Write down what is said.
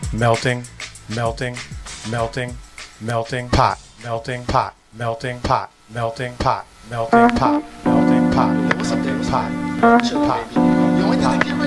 melting, melting, melting, melting pot, melting pot, melting pot, melting pot, melting pot, melting pot, melting pot, melting pot.